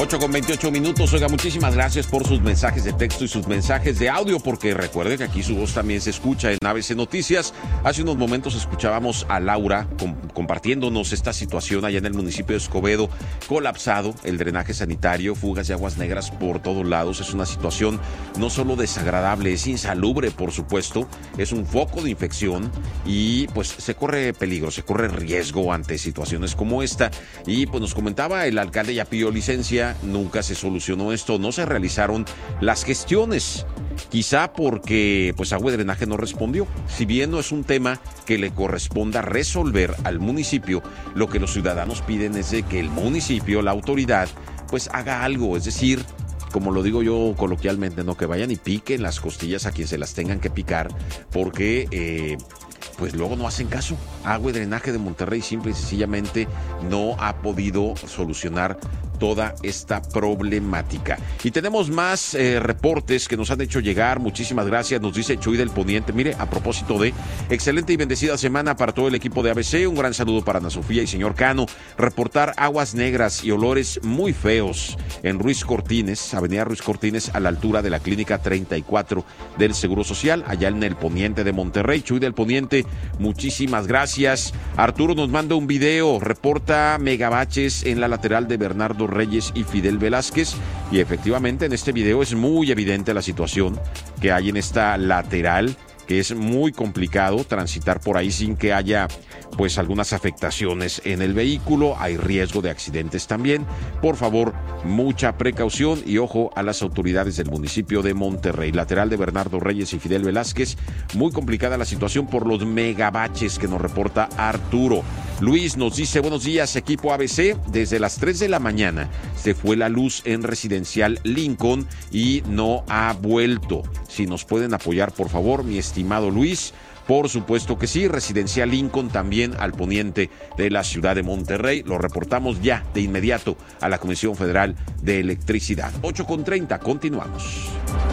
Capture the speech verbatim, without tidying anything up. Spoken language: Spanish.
ocho con veintiocho minutos. Oiga, muchísimas gracias por sus mensajes de texto y sus mensajes de audio, porque recuerde que aquí su voz también se escucha en A B C Noticias. Hace unos momentos escuchábamos a Laura com- compartiéndonos esta situación allá en el municipio de Escobedo, colapsado el drenaje sanitario, fugas de aguas negras por todos lados. Es una situación no solo desagradable, es insalubre, por supuesto, es un foco de infección y pues se corre peligro, se corre riesgo ante situaciones como esta. Y pues nos comentaba el alcalde, ya pidió licencia, nunca se solucionó esto, no se realizaron las gestiones, quizá porque pues Agua y Drenaje no respondió. Si bien no es un tema que le corresponda resolver al municipio, lo que los ciudadanos piden es de que el municipio, la autoridad, pues haga algo, es decir, como lo digo yo coloquialmente, no que vayan y piquen las costillas a quien se las tengan que picar, porque eh, pues luego no hacen caso. Agua y Drenaje de Monterrey simple y sencillamente no ha podido solucionar toda esta problemática. Y tenemos más eh, reportes que nos han hecho llegar. Muchísimas gracias, nos dice Chuy del Poniente. Mire, a propósito de excelente y bendecida semana para todo el equipo de A B C, un gran saludo para Ana Sofía y señor Cano. Reportar aguas negras y olores muy feos en Ruiz Cortines, avenida Ruiz Cortines, a la altura de la clínica treinta y cuatro del Seguro Social, allá en el Poniente de Monterrey. Chuy del Poniente, muchísimas gracias. Arturo nos manda un video, reporta megabaches en la lateral de Bernardo Reyes y Fidel Velázquez, y efectivamente en este video es muy evidente la situación que hay en esta lateral, que es muy complicado transitar por ahí sin que haya pues algunas afectaciones en el vehículo. Hay riesgo de accidentes también. Por favor, mucha precaución y ojo a las autoridades del municipio de Monterrey. Lateral de Bernardo Reyes y Fidel Velázquez, muy complicada la situación por los megabaches que nos reporta Arturo. Luis nos dice, buenos días equipo A B C, desde las tres de la mañana se fue la luz en Residencial Lincoln y no ha vuelto. Si nos pueden apoyar por favor, mi estimado Luis. Por supuesto que sí, Residencial Lincoln también al poniente de la ciudad de Monterrey. Lo reportamos ya de inmediato a la Comisión Federal de Electricidad. ocho con treinta, continuamos.